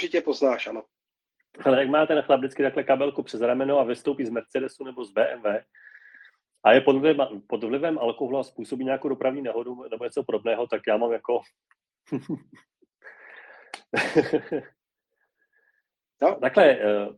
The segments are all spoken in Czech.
Určitě poznáš, ano. Ale jak má ten chlap vždycky takhle kabelku přes rameno a vystoupí z Mercedesu nebo z BMW a je pod vlivem alkoholu a způsobí nějakou dopravní nehodu nebo něco podobného, tak já mám jako... No. Takhle,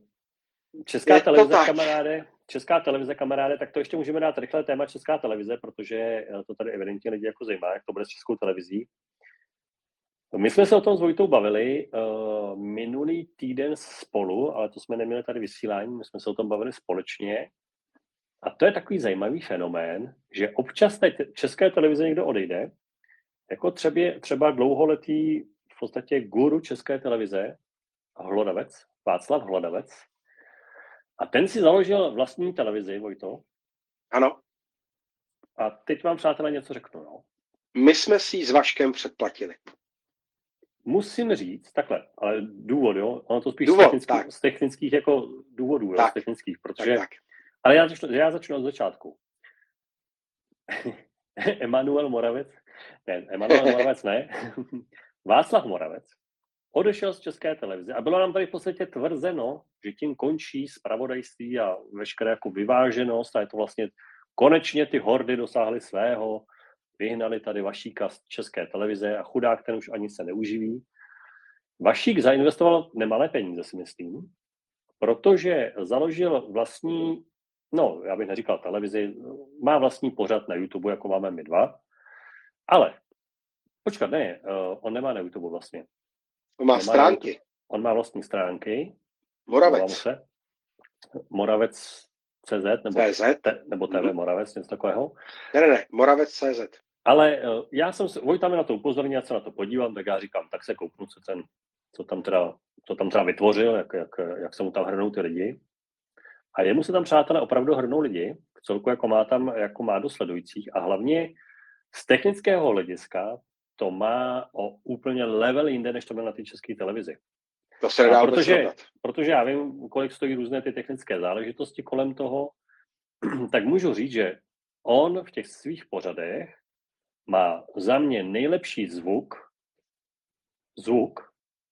Česká televize, kamaráde, tak to ještě můžeme dát rychle téma Česká televize, protože to tady evidentně lidi jako zajímá, jak to bude s Českou televizí. My jsme se o tom s Vojtou bavili minulý týden spolu, ale to jsme neměli tady vysílání, my jsme se o tom bavili společně. A to je takový zajímavý fenomén, že občas teď České televize někdo odejde, jako třeba dlouholetý v podstatě guru České televize, Václav Hlodavec. A ten si založil vlastní televizi, Vojto. Ano. A teď vám, přátelé, něco řeknu. No. My jsme si ji s Vaškem předplatili. Musím říct, takhle, ale důvod, jo, ono to spíš z technických jako důvodů, jo, z technických, protože... Tak. Ale já začnu od začátku. Emanuel Moravec ne, Václav Moravec odešel z České televize a bylo nám tady v podstatě tvrzeno, že tím končí zpravodajství a veškeré jako vyváženost a je to vlastně konečně ty hordy dosáhly svého, vyhnali tady Vašíka z České televize a chudák ten už ani se neuživí. Vašík zainvestoval nemalé peníze, si myslím, protože založil vlastní, já bych neříkal televizi, má vlastní pořad na YouTube, jako máme my dva, ale počkat, ne, on nemá na YouTube vlastně. On má stránky. On má vlastní stránky. Moravec.cz nebo TV Moravec, něco takového. Ne, Moravec.cz. Ale já jsem se, Vojta mi na to upozornil, já se na to podívám, tak já říkám, tak se kouknu, co tam třeba vytvořil, jak se mu tam hrnou ty lidi. A jemu se tam, přátelé, opravdu hrnou lidi, celku jako má do sledujících a hlavně z technického hlediska to má o úplně level jinde, než to bylo na té České televizi. To se nedá protože já vím, kolik stojí různé ty technické záležitosti kolem toho, tak můžu říct, že on v těch svých pořadech má za mě nejlepší zvuk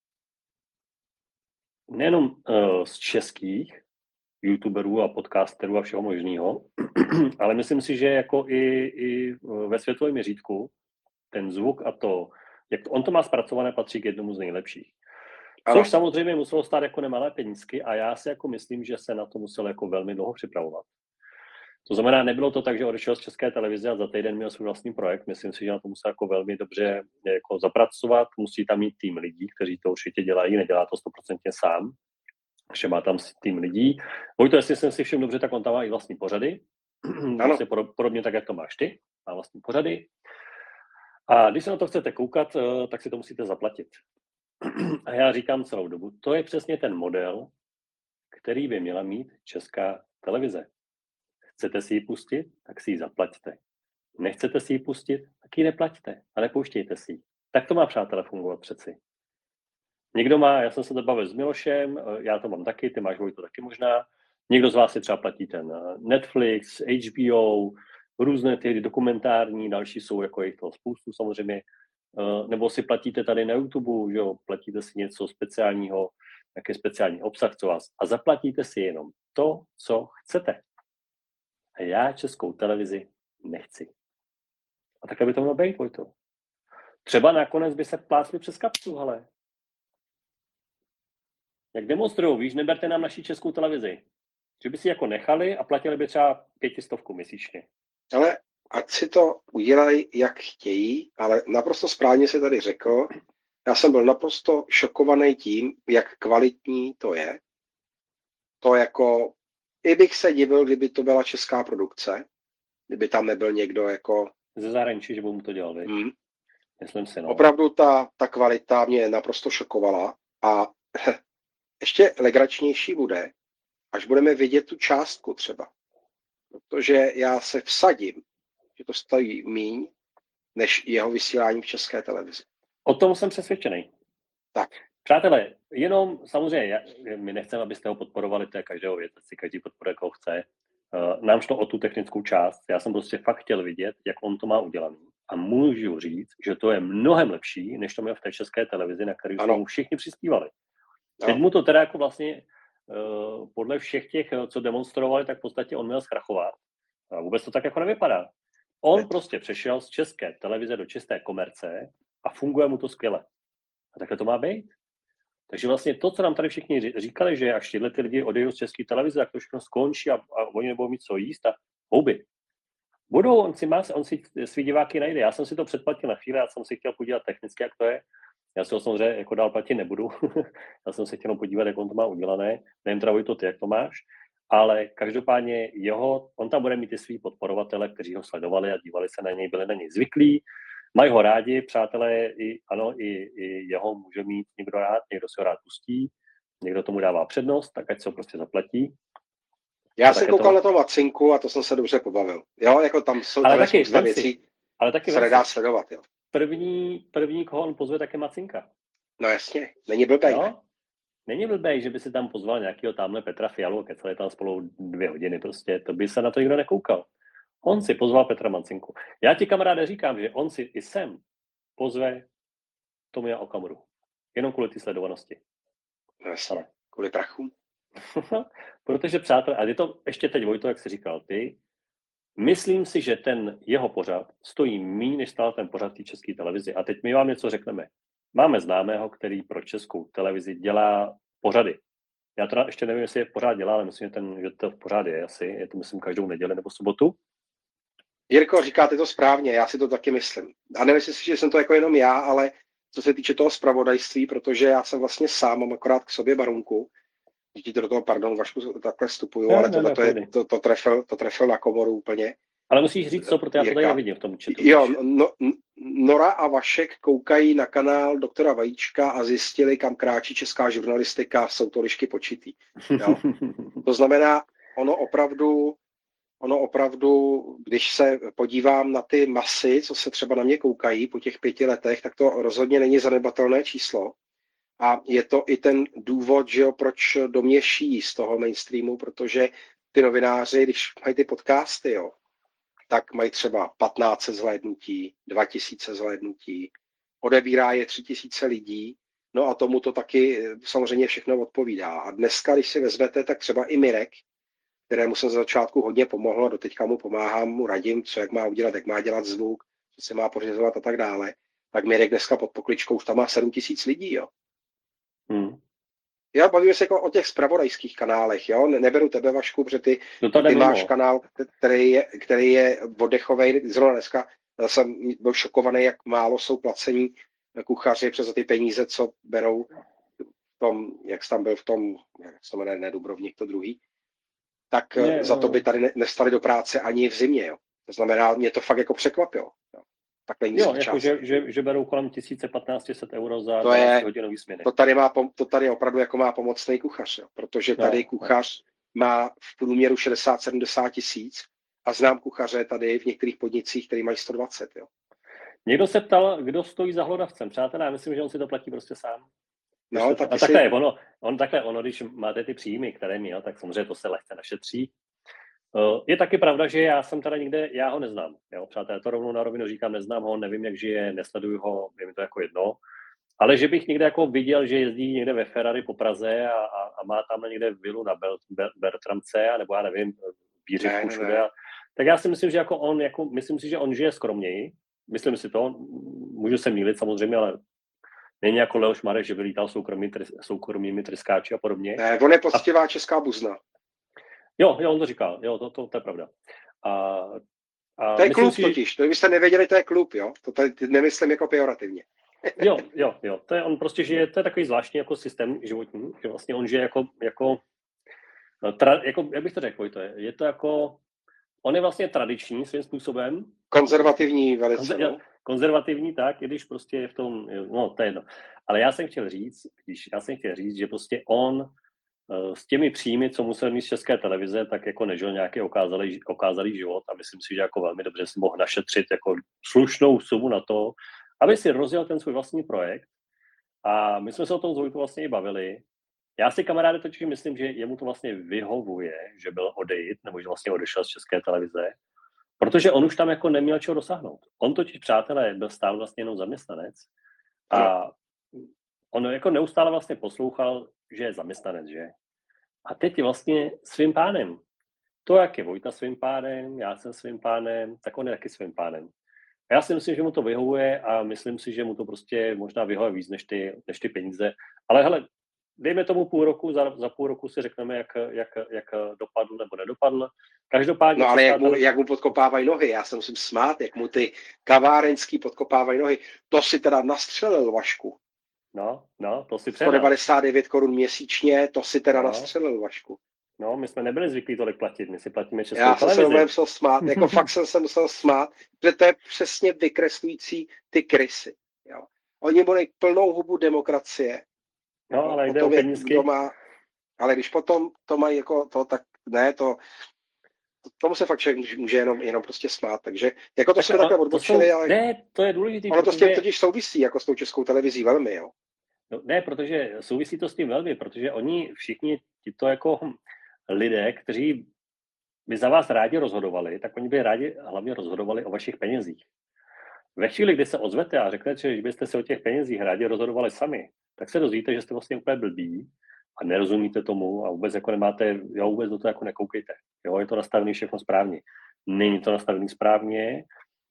nejenom z českých youtuberů a podcasterů a všeho možného, ale myslím si, že jako i ve světovém měřítku ten zvuk a to, jak on to má zpracované, patří k jednomu z nejlepších. Což samozřejmě muselo stát jako nemalé penízky a já si jako myslím, že se na to musel jako velmi dlouho připravovat. To znamená, nebylo to tak, že odešel z České televize a za týden měl svůj vlastní projekt. Myslím si, že na to musel jako velmi dobře jako zapracovat. Musí tam mít tým lidí, kteří to určitě dělají, nedělá to 100% sám. Že má tam tým lidí. Vojto, jestli jsem si všiml dobře, tak on tam má i vlastní pořady. Vlastně podobně tak, jak to máš ty. Má vlastní pořady. A když se na to chcete koukat, tak si to musíte zaplatit. A já říkám celou dobu, to je přesně ten model, který by měla mít Česká televize. Chcete si ji pustit, tak si ji zaplaťte. Nechcete si ji pustit, tak ji neplaťte a nepouštějte si ji. Tak to má, přátelé, fungovat přeci. Někdo má, já jsem se to bavil s Milošem, já to mám taky, ty máš, Vojto, taky možná. Někdo z vás si třeba platí ten Netflix, HBO, různé ty dokumentární, další jsou jako jich toho spoustu samozřejmě. Nebo si platíte tady na YouTube, že jo, platíte si něco speciálního, nějaký speciální obsah, co vás, a zaplatíte si jenom to, co chcete. A já Českou televizi nechci. A takhle by to mělo být, Vojto. Třeba nakonec by se plácli přes kapsu, hele. Jak demonstrujou, víš, neberte nám naši Českou televizi. Že by si jako nechali a platili by třeba 500 měsíčně. Ale ať si to udělají, jak chtějí, ale naprosto správně si tady řekl, já jsem byl naprosto šokovaný tím, jak kvalitní to je. To jako, i bych se divil, kdyby to byla česká produkce, kdyby tam nebyl někdo jako... Ze zahraničí, že by mu to dělal, myslím si, no. Opravdu ta kvalita mě naprosto šokovala a ještě legračnější bude, až budeme vidět tu částku třeba. Protože já se vsadím, že to stojí míň, než jeho vysílání v České televizi. O tom jsem přesvědčený. Tak. Přátelé, jenom samozřejmě, my nechceme, abyste ho podporovali, to je každého věc, si každý podporuje, koho chce. Nám šlo o tu technickou část, já jsem prostě fakt chtěl vidět, jak on to má udělaný. A můžu říct, že to je mnohem lepší, než to měl v té České televizi, na který jsme mu všichni přispívali. Teď mu to teda jako vlastně podle všech těch, co demonstrovali, tak v podstatě on měl zkrachovat. A vůbec to tak jako nevypadá. On prostě přešel z české televize do čisté komerce a funguje mu to skvěle. A takhle to má být. Takže vlastně to, co nám tady všichni říkali, že až tyhle ty lidi odejdou z české televize, tak to všechno skončí a oni nebudou mít co jíst a houby. Budou, on si svý diváky najde. Já jsem si to předplatil na chvíli, já jsem si chtěl podívat technicky, jak to je. Já si ho samozřejmě jako dál platit nebudu. Já jsem se chtěl podívat, jak on to má udělané. Nevím teda, Vojto, ty, jak to máš. Ale každopádně on tam bude mít i svý podporovatele, kteří ho sledovali a dívali se na něj, byli na něj zvyklí. Mají ho rádi, přátelé, i jeho může mít někdo rád, někdo si ho rád pustí, někdo tomu dává přednost, tak ať se ho prostě zaplatí. Já jsem koukal na to Macinku a to jsem se dobře pobavil. Jo, jako tam jsou spousta věcí, ale taky se nedá sledovat, jo. První, koho on pozve, tak je Macinka. No jasně, není blbej. No? Není blbej, že by si tam pozval nějakého tamhle Petra Fialu, kecali tam spolu 2 hodiny, prostě, to by se na to nikdo nekoukal. On si pozval Petra Macinku. Já ti, kamaráde, říkám, že on si i sem pozve Tomia Okamuru. Jenom kvůli té sledovanosti. No jasně, kvůli prachům. Protože, přátelé, a je to ještě teď, Vojto, jak jsi říkal ty, myslím si, že ten jeho pořad stojí méně, než stál ten pořad té české televizi. A teď my vám něco řekneme. Máme známého, který pro českou televizi dělá pořady. Já teda ještě nevím, jestli je pořád dělá, ale myslím, že to pořád je asi. Je to, myslím, každou neděli nebo sobotu. Jirko, říkáte to správně, já si to taky myslím. A nemyslím si, že jsem to jako jenom já, ale co se týče toho zpravodajství, protože já jsem vlastně sám, mám akorát k sobě barunku, že do toho, pardon, Vašku, takhle vstupuju, ale to trefil na komoru úplně. Ale musíš říct co, protože já to tady nevidím v tom chatu. Jo, Nora a Vašek koukají na kanál doktora Vajíčka a zjistili, kam kráčí česká žurnalistika, jsou to lišky počitý. Jo? To znamená, ono opravdu, když se podívám na ty masy, co se třeba na mě koukají po těch 5 letech, tak to rozhodně není zanedbatelné číslo. A je to i ten důvod, že jo, proč do mě šijí z toho mainstreamu, protože ty novináři, když mají ty podcasty, jo, tak mají třeba 1500 zhlédnutí, 2000 zhlédnutí, odebírá je 3000 lidí, no a tomu to taky samozřejmě všechno odpovídá. A dneska, když si vezmete, tak třeba i Mirek, kterému jsem za začátku hodně pomohl, doteďka mu pomáhám, mu radím, co jak má udělat, jak má dělat zvuk, co se má pořizovat a tak dále, tak Mirek dneska pod pokličkou už tam má 7000 lidí, jo. Já bavím se jako o těch zpravodajských kanálech, jo. Neberu tebe, Vašku, protože ty máš kanál, který je oddechovej. Zrovna dneska jsem byl šokovaný, jak málo jsou placení kuchaři přes ty peníze, co berou v tom, jak jsi tam byl v tom, jak se jmenuje, ne Dubrovník, to druhý, tak za to by tady nestali do práce ani v zimě, jo. To znamená, mě to fakt jako překvapilo. Jo. Jo, jako že berou kolem 1500 euro za hodinový směny. To tady opravdu jako má pomocný kuchař, jo, protože tady kuchař má v průměru 60-70 tisíc a znám kuchaře tady v některých podnicích, který mají 120. Jo. Někdo se ptal, kdo stojí za hlodavcem. Přátelé, já myslím, že on si to platí prostě sám. No, ono, když máte ty příjmy, které měl, tak samozřejmě to se lehce našetří. Je taky pravda, že já jsem tady někde, já ho neznám, jo, přátelé, to rovnou na rovinu říkám, neznám ho, nevím, jak žije, nesleduju ho, je mi to jako jedno, ale že bych někde jako viděl, že jezdí někde ve Ferrari po Praze a má tam někde vilu na Bertramce, nebo já nevím, v Jířivku všude, tak já si myslím, že myslím si, že on žije skromněji, myslím si to, můžu se mýlit samozřejmě, ale není jako Leoš Marek, že vylítal soukromými tryskáči a podobně. Ne, on je poctivá česká buzna. Jo, on to říkal, jo, to je pravda. To je klub totiž, to byste nevěděli, to je klub, jo, to tady nemyslím jako pejorativně. jo, to je, on prostě žije, to je takový zvláštní jako systém životní, že vlastně on žije jako jak bych to řekl, je to jako, on je vlastně tradiční svým způsobem. Konzervativní velice, konzervativní, tak, i když prostě je v tom, no, to je jedno. Ale já jsem chtěl říct, že prostě on s těmi příjmy, co musel mít z České televize, tak jako nežil nějaký okázalý život a myslím si, že jako velmi dobře si mohl našetřit jako slušnou sumu na to, aby si rozjel ten svůj vlastní projekt. A my jsme se o tom Vojtu vlastně i bavili. Já si, kamaráde, totiž myslím, že jemu to vlastně vyhovuje, že byl odejít, nebo že vlastně odešel z České televize, protože on už tam jako neměl čeho dosáhnout. On totiž, přátelé, byl stále vlastně jenom zaměstnanec a on jako neustále vlastně poslouchal že je zaměstnanec, že? A teď je vlastně svým pánem. To, jak je Vojta svým pánem, já jsem svým pánem, tak on je taky svým pánem. A já si myslím, že mu to vyhovuje a myslím si, že mu to prostě možná vyhovuje víc než ty peníze. Ale hele, dejme tomu půl roku, za půl roku si řekneme, jak dopadl nebo nedopadl. Každopádně... No ale jak mu podkopávají nohy, já se musím smát, jak mu ty kavárenský podkopávají nohy. To si teda nastřelil, Vašku. No, to si předal. 199 korun měsíčně, to si teda nastřelil, Vašku. No, my jsme nebyli zvyklí tolik platit, my si platíme Českou televizi. Já jsem se musel smát, jako fakt jsem se musel smát, protože to je přesně vykreslující ty krysy. Jo. Oni byli plnou hubu demokracie. No, ale jde o penízky. Ale když potom to mají jako to, tak ne, tomu se fakt člověk může jenom prostě smát, takže jako to jsme takhle odbočili, ale ne, to je důležité. Ono to s tím totiž souvisí, jako s tou Českou televizí velmi, jo. No, ne, protože souvisí to s tím velmi, protože oni všichni tito jako lidé, kteří by za vás rádi rozhodovali, tak oni by rádi hlavně rozhodovali o vašich penězích. Ve chvíli, kdy se ozvete a řeknete, že byste se o těch penězích rádi rozhodovali sami, tak se dozvíte, že jste vlastně úplně blbí a nerozumíte tomu a vůbec jako nemáte, vůbec do toho jako nekoukejte. Jo, je to nastavený všechno správně. Není to nastavený správně.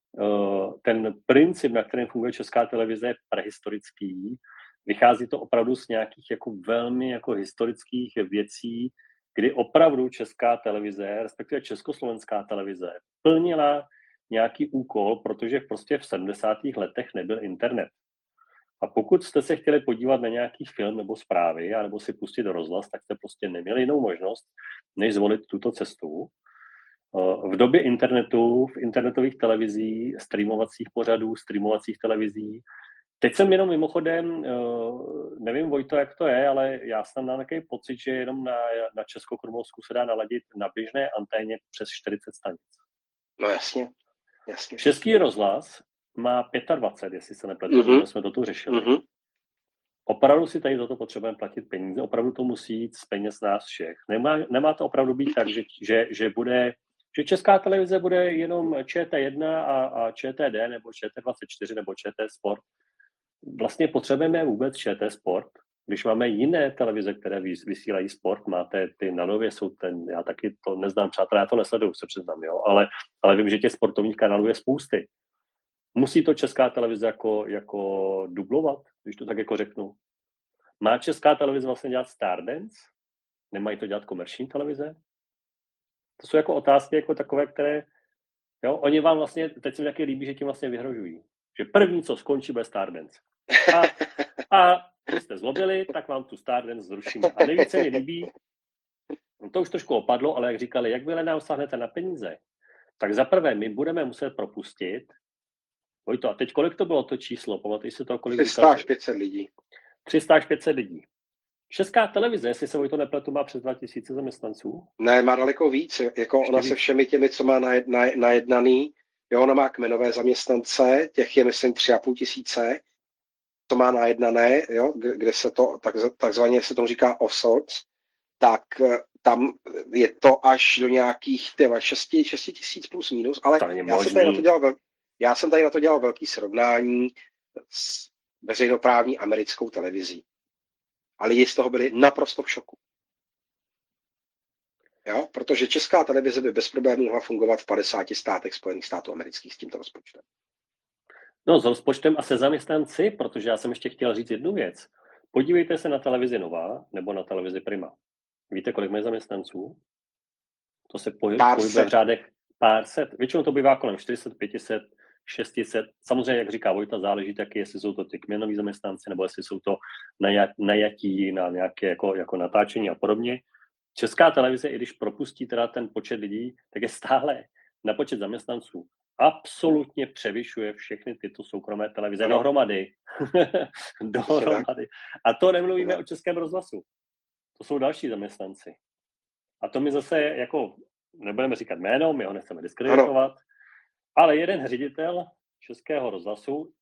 Ten princip, na kterém funguje Česká televize, je prehistorický. Vychází to opravdu z nějakých jako velmi jako historických věcí, kdy opravdu Česká televize, respektive Československá televize, plnila nějaký úkol, protože prostě v 70. letech nebyl internet. A pokud jste se chtěli podívat na nějaký film nebo zprávy, anebo si pustit rozhlas, tak jste prostě neměli jinou možnost, než zvolit tuto cestu. V době internetu, v internetových televizí, streamovacích pořadů, streamovacích televizí. Teď jsem jenom mimochodem, nevím, Vojto, jak to je, ale já jsem na takový pocit, že jenom na Českokrumlovsku se dá naladit na běžné anténě přes 40 stanic. No jasně. Český rozhlas má 25, jestli se nepletu, jsme to tu řešili. Opravdu si tady za to potřebujeme platit peníze, opravdu to musí jít z peněz nás všech. Nemá to opravdu být tak, že Česká televize bude jenom ČT1 a ČTD, nebo ČT24, nebo ČT Sport. Vlastně potřebujeme vůbec ČT Sport, když máme jiné televize, které vysílají sport, máte ty na Nově, já taky to neznám, přátelé, já to nesleduju, se přiznám, jo, ale vím, že těch sportovních kanálů je spousty. Musí to Česká televize jako dublovat, když to tak jako řeknu. Má Česká televize vlastně dělat Stardance? Nemají to dělat komerční televize? To jsou jako otázky jako takové, které, jo, oni vám vlastně, teď se mi taky líbí, že tím vlastně vyhrožují. Že první, co skončí, bude Stardance. A když jste zlobili, tak vám tu Stardance zrušíme. A nejvíce mi líbí, to už trošku opadlo, ale jak říkali, jakmile nám sáhnete na peníze, tak zaprvé my budeme muset propustit, Vojto, a teď kolik to bylo to číslo? Pamatuješ si to, kolik 300 až 500 lidí. 300 až 500 lidí. Česká televize, jestli se Vojto nepletu, má přes 2000 zaměstnanců? Ne, má daleko víc. Jako ona se všemi těmi, co má najednaný, jo, ona má kmenové zaměstnance, těch je, myslím, 3500, co má najednané, jo, kde se to, takzvaně se tomu říká offsorts, tak tam je to až do nějakých 6 000 plus minus, ale já jsem tady na to dělal velký srovnání s veřejnoprávní americkou televizí. Ale lidi z toho byli naprosto v šoku. Jo? Protože Česká televize by bez problémů mohla fungovat v 50 státech Spojených států amerických s tímto rozpočtem. No, s rozpočtem a se zaměstnanci, protože já jsem ještě chtěl říct jednu věc. Podívejte se na televizi Nová nebo na televizi Prima. Víte, kolik mají zaměstnanců? To se pohybuje v řádech pár set. Většinou to bývá kolem 400, 500, 600. Samozřejmě, jak říká Vojta, záleží taky, jestli jsou to ty kmenoví zaměstnanci, nebo jestli jsou to najatí na nějaké jako natáčení a podobně. Česká televize, i když propustí teda ten počet lidí, tak je stále na počet zaměstnanců absolutně převyšuje všechny tyto soukromé televize dohromady. Dohromady. A to nemluvíme o Českém rozhlasu. To jsou další zaměstnanci. A to my zase jako, nebudeme říkat jméno, my ho nechceme diskreditovat, ale jeden ředitel Českého rozhlasu,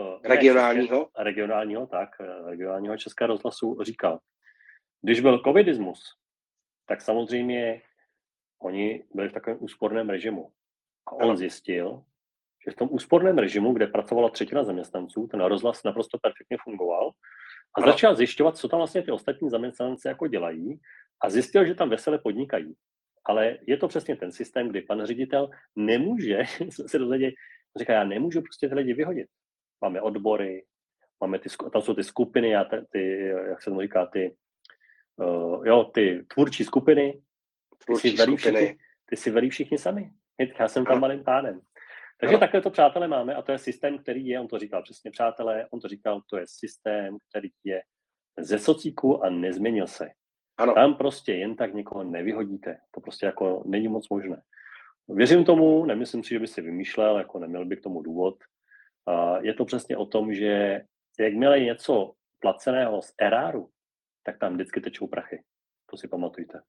regionálního Českého rozhlasu říkal, když byl covidismus, tak samozřejmě oni byli v takovém úsporném režimu. A on zjistil, že v tom úsporném režimu, kde pracovala 1/3 zaměstnanců, ten rozhlas naprosto perfektně fungoval A začal zjišťovat, co tam vlastně ty ostatní zaměstnanci jako dělají a zjistil, že tam vesele podnikají. Ale je to přesně ten systém, kdy pan ředitel nemůže se dozvědět, říká, já nemůžu prostě ty lidi vyhodit. Máme odbory, máme tam jsou ty skupiny, jak se tomu říká, ty tvůrčí skupiny, ty si velí všichni sami. Já jsem tam malým pánem. Takže takhle to, přátelé, máme a to je systém, který je, on to říkal přesně, přátelé, on to říkal, to je systém, který je ze socíku a nezměnil se. Ano. Tam prostě jen tak někoho nevyhodíte. To prostě jako není moc možné. Věřím tomu, nemyslím si, že by si vymýšlel, jako neměl by k tomu důvod. Je to přesně o tom, že jakmile je něco placeného z eráru, tak tam vždycky tečou prachy. To si pamatujte.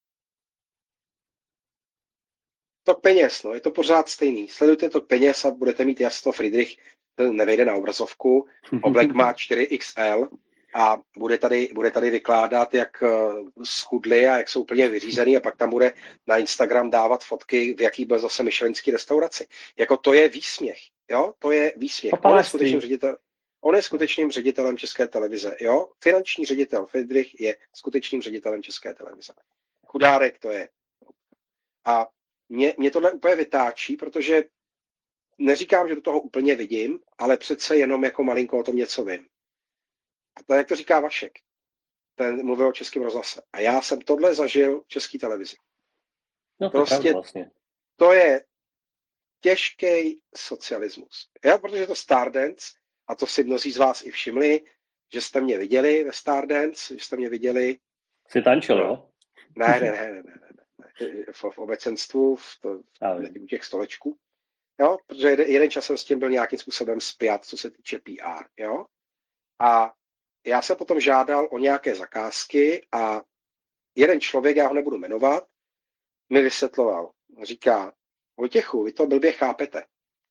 To peněz, no, je to pořád stejný. Sledujte to peněz a budete mít jasno. Friedrich nevejde na obrazovku, oblek má 4XL a bude tady vykládat, jak schudli a jak jsou úplně vyřízený a pak tam bude na Instagram dávat fotky, v jaký byl zase michelinský restauraci. Jako to je výsměch, jo? To je výsměch. On je skutečným ředitelem České televize, jo? Finanční ředitel Friedrich je skutečným ředitelem České televize. Chudárek to je. A mě tohle úplně vytáčí, protože neříkám, že do toho úplně vidím, ale přece jenom jako malinko o tom něco vím. A to, jak to říká Vašek, ten mluvil o Českém rozhlase. A já jsem tohle zažil v České televizi. No to prostě vlastně. To je těžký socialismus. Já, protože to Stardance, a to si mnozí z vás i všimli, že jste mě viděli ve Stardance, že jste mě viděli... Jsi tančil, jo? Ne. V obecenstvu, u těch stolečků. Jo? Protože jeden čas jsem s tím byl nějakým způsobem spjat, co se týče PR. Jo? A já jsem potom žádal o nějaké zakázky a jeden člověk, já ho nebudu jmenovat, mi vysvětloval. Říká, Vojtěchu, vy to blbě chápete.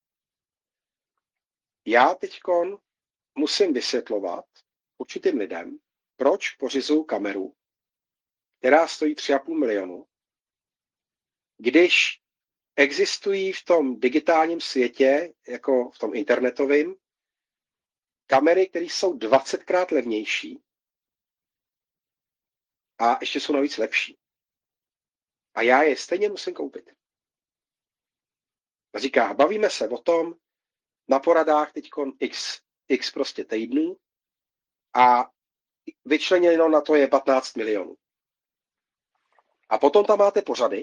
Já teďkon musím vysvětlovat určitým lidem, proč pořizuju kameru, která stojí 3,5 milionu, když existují v tom digitálním světě, jako v tom internetovém, kamery, které jsou 20krát levnější a ještě jsou navíc lepší. A já je stejně musím koupit. A říká, bavíme se o tom na poradách teďkon x prostě týdnů a vyčleněno na to je 15 milionů. A potom tam máte pořady,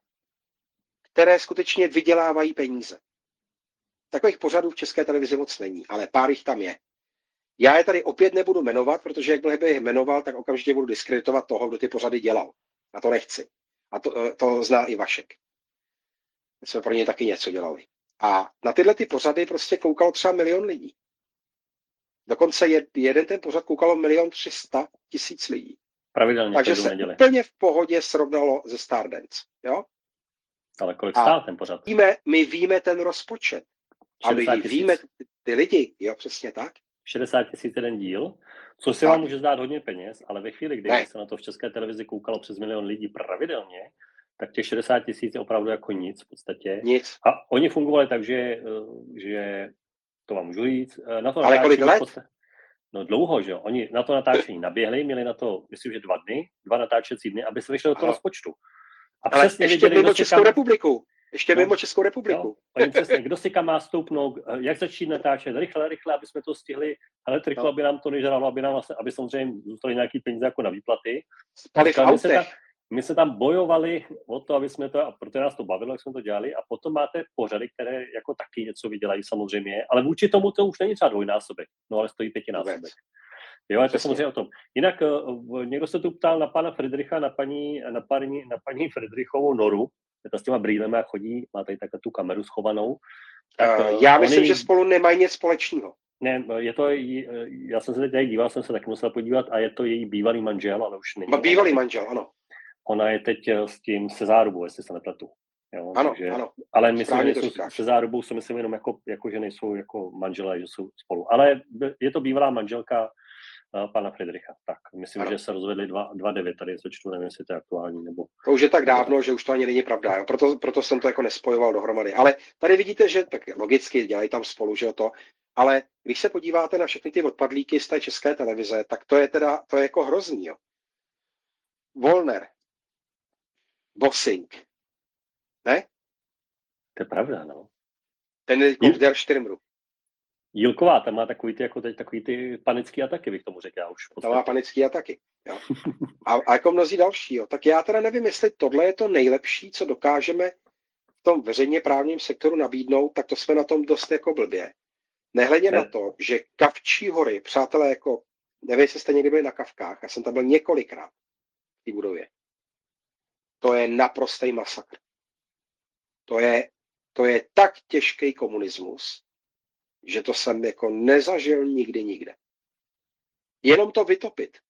které skutečně vydělávají peníze. Takových pořadů v České televizi moc není, ale pár jich tam je. Já je tady opět nebudu jmenovat, protože jakmile by je jmenoval, tak okamžitě budu diskreditovat toho, kdo ty pořady dělal. A to nechci. A to zná i Vašek. My jsme pro něj taky něco dělali. A na tyhle ty pořady prostě koukalo třeba 1 milion lidí. Dokonce jeden ten pořad koukalo 1 300 000 lidí. Pravidelně. Takže se úplně v pohodě srovnalo ze Stardance. Jo? Ale kolik stál ten pořad? My víme ten rozpočet. A my víme ty lidi. Jo, přesně tak. 60 000 jeden díl, co se vám může zdát hodně peněz, ale ve chvíli, kdy se na to v České televizi koukalo přes 1 milion lidí pravidelně, tak těch 60 000 je opravdu jako nic v podstatě. Nic. A oni fungovali tak, že to vám můžu říct. Na to ale kolik let? No dlouho, že jo. Oni na to natáčení naběhli, měli na to, myslím, že 2 natáčecí dny, aby se vyšli do toho rozpočtu. A ale ještě věděli, mimo Českou republiku. Ještě mimo Českou republiku. Oni přesně, kdo si kam má stoupnout, jak začít natáčet, rychle, aby jsme to stihli, ale rychle, aby nám to nežralo, aby samozřejmě zůstaly nějaký peníze jako na výplaty. My se tam bojovali o to, aby jsme to, a proto nás to bavilo, jak jsme to dělali, a potom máte pořady, které jako taky něco vydělají samozřejmě, ale vůči tomu to už není třeba 2násobek, no ale stojí 5násobek. Jo, je to samozřejmě o tom. Jinak někdo se tu ptal na pana Friedricha, na paní Friedrichovou Noru, ta s těma brýlema chodí, má tady takhle tu kameru schovanou. Tak, já myslím, že spolu nemají nic společného. Ne, já jsem se teď díval, jsem se taky musel podívat a je to její bývalý manžel, ale už není. Bývalý manžel, ano. Ona je teď s tím se zárubou, jestli se nepletu. Jo, ano, takže, ano. Ale myslím, že se zárubou si myslím jenom jako, že nejsou jako manželé, že jsou spolu. Ale je to bývalá manželka pana Friedricha. Tak, myslím, Ano. že se rozvedli 2-9, tady se čtu, nevím, jestli to je aktuální, nebo... To už je tak dávno, že už to ani není pravda, jo? Proto jsem to jako nespojoval dohromady. Ale tady vidíte, že tak logicky dělají tam spolu, že jo to, ale když se podíváte na všechny ty odpadlíky z té české televize, tak to je jako hrozný, jo. Wollner, Bossing, ne? To je pravda, no. Ten je v Der Stürmru. Jílková, tam má takový ty panický ataky, bych tomu řekl, já už. Tam má panický ataky, jo. A jako mnozí další, jo. Tak já teda nevím, jestli tohle je to nejlepší, co dokážeme v tom veřejně právním sektoru nabídnout, tak to jsme na tom dost jako blbě. Nehledě na to, že Kavčí hory, přátelé, jako, nevím, jestli jste někdy byli na Kavkách, já jsem tam byl několikrát v té budově. To je naprostý masakr. To je tak těžký komunismus, že to jsem jako nezažil nikde. Jenom to vytopit.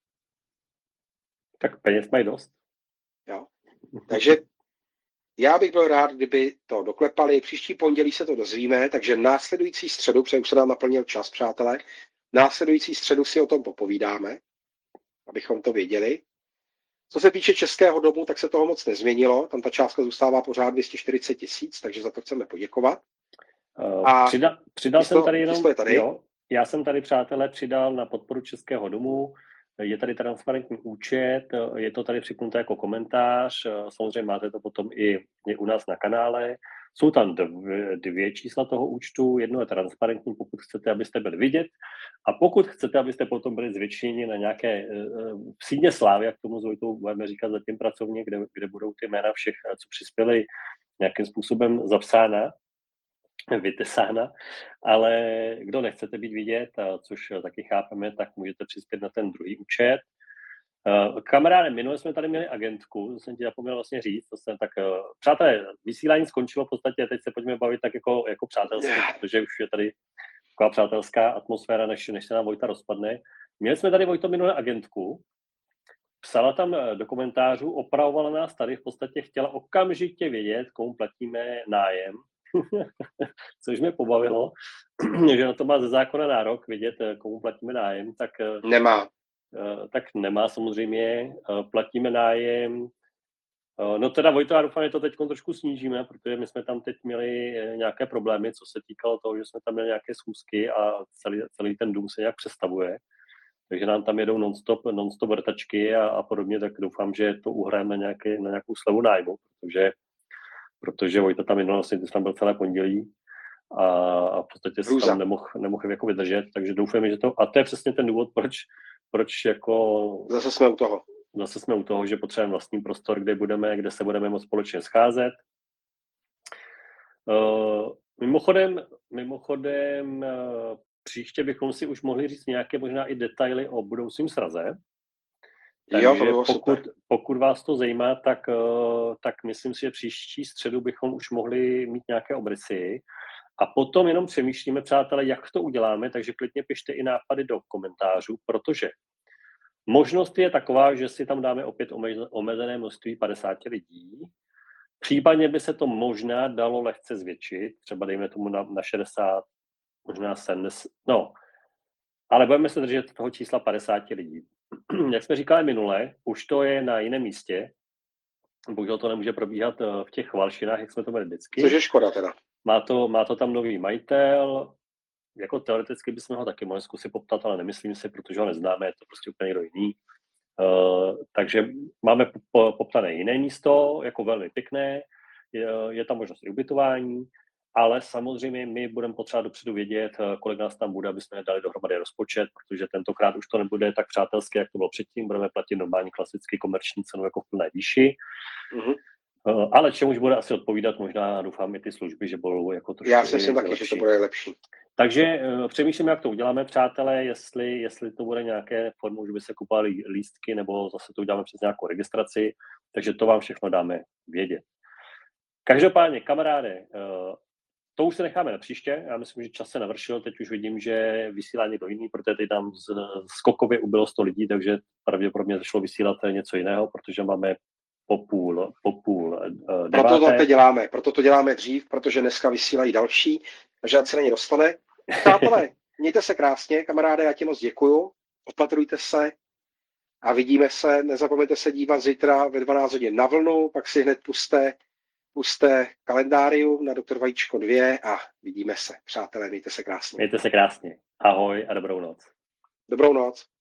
Tak peněz mají dost. Jo. Takže já bych byl rád, kdyby to doklepali. Příští pondělí se to dozvíme, takže následující středu, protože už se nám naplnil čas, přátelé, následující středu si o tom popovídáme, abychom to věděli. Co se týče Českého domu, tak se toho moc nezměnilo. Tam ta částka zůstává pořád 240 000, takže za to chceme poděkovat. Přidal jsem tady jenom... Tady? Jo, já jsem tady, přátelé, přidal na podporu Českého domu. Je tady transparentní účet, je to tady připnuté jako komentář, samozřejmě máte to potom i u nás na kanále. Jsou tam dvě čísla toho účtu, jedno je transparentní, pokud chcete, abyste byli vidět, a pokud chcete, abyste potom byli zvětšeni na nějaké sídně slávy, jak tomu Vojtou budeme říkat zatím pracovně, kde budou ty jména všech, co přispěli, nějakým způsobem zapsána, vytesána, ale kdo nechcete být vidět, což taky chápeme, tak můžete přispět na ten druhý účet. Kamaráde, minule jsme tady měli agentku, to jsem ti zapomněl vlastně říct, přátelé, vysílání skončilo v podstatě, teď se pojďme bavit tak jako přátelské, protože už je tady taková přátelská atmosféra, než se nám Vojta rozpadne. Měli jsme tady, Vojto, minule agentku, psala tam do komentářů, opravovala nás tady, v podstatě chtěla okamžitě vědět, komu platíme nájem, což mě pobavilo, že na to má ze zákona nárok vědět, komu platíme nájem, tak nemá samozřejmě, platíme nájem. No teda, Vojto, já doufám, že to teď trošku snížíme, protože my jsme tam teď měli nějaké problémy, co se týkalo toho, že jsme tam měli nějaké schůzky a celý ten dům se nějak přestavuje. Takže nám tam jedou non-stop vrtačky a podobně, tak doufám, že to uhrajeme na nějakou slevu nájmu, protože Vojta tam minul, vlastně tam byl celé pondělí a v podstatě se tam nemohl jako vydržet, takže doufáme, že to, a to je přesně ten důvod, proč jako... Zase jsme u toho, že potřebujeme vlastní prostor, kde se budeme moct společně scházet. Mimochodem, příště bychom si už mohli říct nějaké možná i detaily o budoucím sraze. Takže pokud vás to zajímá, tak myslím si, že příští středu bychom už mohli mít nějaké obrysy. A potom jenom přemýšlíme, přátelé, jak to uděláme, takže klidně pište i nápady do komentářů, protože možnost je taková, že si tam dáme opět omezené množství 50 lidí. Případně by se to možná dalo lehce zvětšit, třeba dejme tomu na 60, možná 70, no. Ale budeme se držet toho čísla 50 lidí. Jak jsme říkali minule, už to je na jiném místě. Bohužel to nemůže probíhat v těch Chvalšinách, jak jsme to měli vždycky. Což je škoda teda. Má to tam nový majitel. Jako teoreticky bychom ho taky mohli zkusit poptat, ale nemyslím si, protože ho neznáme, je to prostě úplně někdo jiný. Takže máme poptané jiné místo, jako velmi pěkné. Je tam možnost i ubytování. Ale samozřejmě my budeme potřebovat dopředu vědět, kolik nás tam bude, aby jsme dali dohromady rozpočet, protože tentokrát už to nebude tak přátelské, jak to bylo předtím. Budeme platit normální klasický komerční cenu jako v plné výši. Mm-hmm. Ale čemuž bude asi odpovídat možná, doufám, i ty služby, že budou jako trošku. Já si myslím taky, že to bude lepší. Takže přemýšlíme, jak to uděláme, přátelé, jestli to bude nějaké formou, že by se kupovali lístky, nebo zase to uděláme přes nějakou registraci. Takže to vám všechno dáme vědět. Každopádně, kamaráde, to už se necháme na příště. Já myslím, že čas se navršil. Teď už vidím, že vysílá někdo jiný, protože teď tam skokově ubylo 100 lidí, takže pravděpodobně zašlo vysílat něco jiného, protože máme po půl deváté. Proto to děláme dřív, protože dneska vysílají další, takže ať se na ně dostane. Přátelé, mějte se krásně, kamaráde, já ti moc děkuju. opatrujte se a vidíme se. Nezapomeňte se dívat zítra ve 12 hodin na Vlnu, pak si hned puste kalendárium na Doktor Vajíčko 2 a vidíme se. Přátelé, mějte se krásně. Mějte se krásně. Ahoj a dobrou noc. Dobrou noc.